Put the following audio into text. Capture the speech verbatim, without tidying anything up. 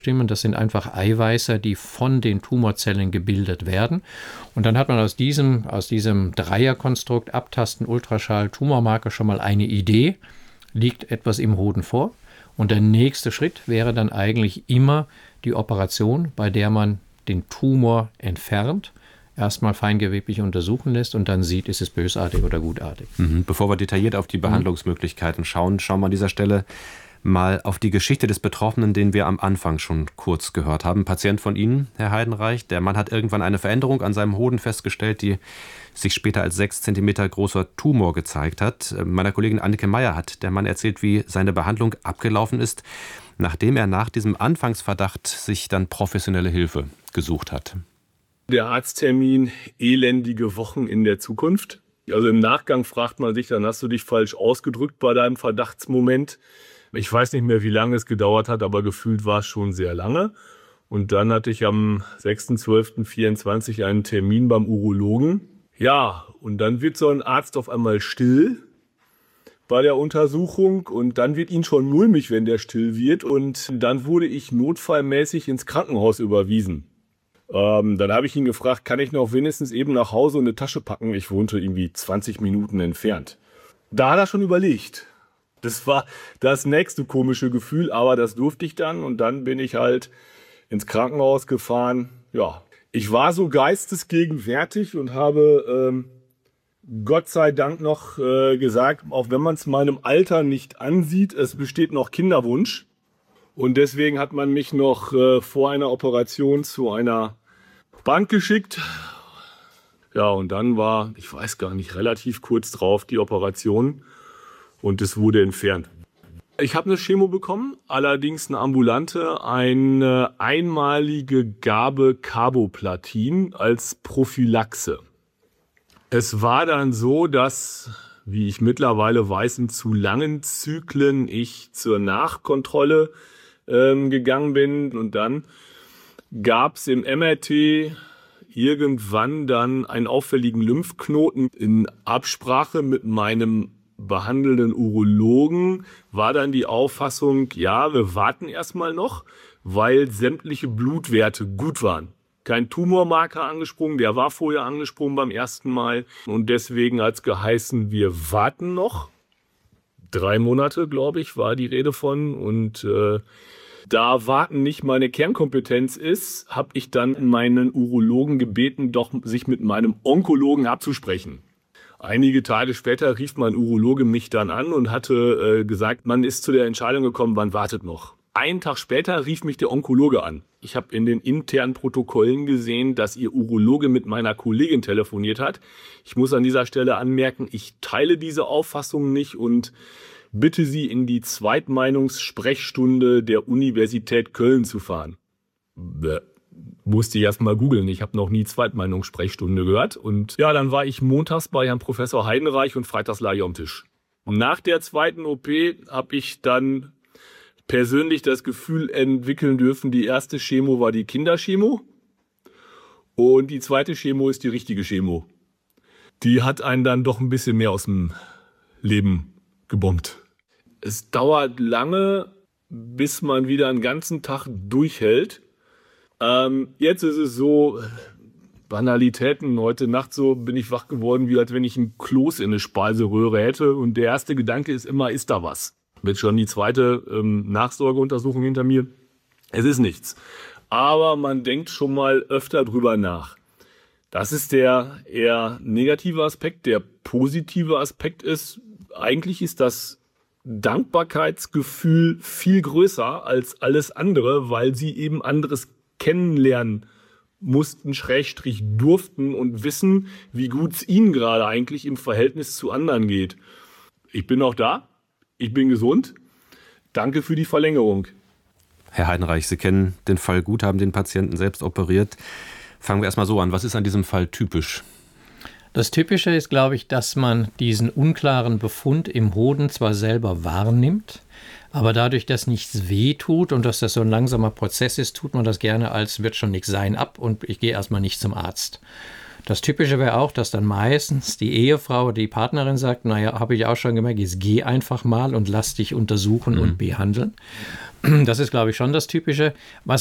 stimmen. Das sind einfach Eiweiße, die von den Tumorzellen gebildet werden. Und dann hat man aus diesem, aus diesem Dreierkonstrukt Abtasten, Ultraschall, Tumormarker schon mal eine Idee, liegt etwas im Hoden vor. Und der nächste Schritt wäre dann eigentlich immer die Operation, bei der man den Tumor entfernt, erstmal feingeweblich untersuchen lässt und dann sieht, ist es bösartig oder gutartig. Mhm. Bevor wir detailliert auf die Behandlungsmöglichkeiten schauen, schauen wir an dieser Stelle mal auf die Geschichte des Betroffenen, den wir am Anfang schon kurz gehört haben. Ein Patient von Ihnen, Herr Heidenreich. Der Mann hat irgendwann eine Veränderung an seinem Hoden festgestellt, die sich später als sechs Zentimeter großer Tumor gezeigt hat. Meiner Kollegin Annike Meyer hat der Mann erzählt, wie seine Behandlung abgelaufen ist, nachdem er nach diesem Anfangsverdacht sich dann professionelle Hilfe gesucht hat. Der Arzttermin, elendige Wochen in der Zukunft. Also im Nachgang fragt man sich, dann hast du dich falsch ausgedrückt bei deinem Verdachtsmoment. Ich weiß nicht mehr, wie lange es gedauert hat, aber gefühlt war es schon sehr lange. Und dann hatte ich am sechster zwölfter vierundzwanzig einen Termin beim Urologen. Ja, und dann wird so ein Arzt auf einmal still bei der Untersuchung und dann wird ihn schon mulmig, wenn der still wird. Und dann wurde ich notfallmäßig ins Krankenhaus überwiesen. Ähm, dann habe ich ihn gefragt, kann ich noch wenigstens eben nach Hause eine Tasche packen? Ich wohnte irgendwie zwanzig Minuten entfernt. Da hat er schon überlegt. Das war das nächste komische Gefühl, aber das durfte ich dann und dann bin ich halt ins Krankenhaus gefahren. Ja, ich war so geistesgegenwärtig und habe ähm, Gott sei Dank noch äh, gesagt, auch wenn man es meinem Alter nicht ansieht, es besteht noch Kinderwunsch. Und deswegen hat man mich noch äh, vor einer Operation zu einer Bank geschickt. Ja, und dann war, ich weiß gar nicht, relativ kurz drauf die Operation. Und es wurde entfernt. Ich habe eine Chemo bekommen, allerdings eine ambulante, eine einmalige Gabe Carboplatin als Prophylaxe. Es war dann so, dass, wie ich mittlerweile weiß, in zu langen Zyklen ich zur Nachkontrolle ähm, gegangen bin. Und dann gab es im M R T irgendwann dann einen auffälligen Lymphknoten. In Absprache mit meinem behandelnden Urologen war dann die Auffassung, ja, wir warten erstmal noch, weil sämtliche Blutwerte gut waren. Kein Tumormarker angesprungen, der war vorher angesprungen beim ersten Mal. Und deswegen hat es geheißen, wir warten noch. Drei Monate, glaube ich, war die Rede von. Und äh, da Warten nicht meine Kernkompetenz ist, habe ich dann meinen Urologen gebeten, doch sich mit meinem Onkologen abzusprechen. Einige Tage später rief mein Urologe mich dann an und hatte äh, gesagt, man ist zu der Entscheidung gekommen, man wartet noch. Einen Tag später rief mich der Onkologe an. Ich habe in den internen Protokollen gesehen, dass ihr Urologe mit meiner Kollegin telefoniert hat. Ich muss an dieser Stelle anmerken, ich teile diese Auffassung nicht und bitte Sie in die Zweitmeinungssprechstunde der Universität Köln zu fahren. Bäh. Musste ich erst mal googeln. Ich habe noch nie Zweitmeinungssprechstunde gehört. Und ja, dann war ich montags bei Herrn Professor Heidenreich und freitags lag ich am Tisch. Und nach der zweiten O P habe ich dann persönlich das Gefühl entwickeln dürfen, die erste Chemo war die Kinderchemo und die zweite Chemo ist die richtige Chemo. Die hat einen dann doch ein bisschen mehr aus dem Leben gebombt. Es dauert lange, bis man wieder einen ganzen Tag durchhält. Ähm, jetzt ist es so, Banalitäten, heute Nacht so bin ich wach geworden, wie als wenn ich ein Kloß in eine Speiseröhre hätte. Und der erste Gedanke ist immer, ist da was? Jetzt schon die zweite ähm, Nachsorgeuntersuchung hinter mir. Es ist nichts. Aber man denkt schon mal öfter drüber nach. Das ist der eher negative Aspekt. Der positive Aspekt ist, eigentlich ist das Dankbarkeitsgefühl viel größer als alles andere, weil sie eben anderes kennenlernen mussten, Schrägstrich durften und wissen, wie gut es ihnen gerade eigentlich im Verhältnis zu anderen geht. Ich bin noch da, ich bin gesund. Danke für die Verlängerung. Herr Heidenreich, Sie kennen den Fall gut, haben den Patienten selbst operiert. Fangen wir erstmal so an. Was ist an diesem Fall typisch? Das Typische ist, glaube ich, dass man diesen unklaren Befund im Hoden zwar selber wahrnimmt, aber dadurch, dass nichts weh tut und dass das so ein langsamer Prozess ist, tut man das gerne als wird schon nichts sein ab und ich gehe erstmal nicht zum Arzt. Das Typische wäre auch, dass dann meistens die Ehefrau, die Partnerin sagt, naja, habe ich auch schon gemerkt, jetzt geh einfach mal und lass dich untersuchen mhm. und behandeln. Das ist, glaube ich, schon das Typische. Was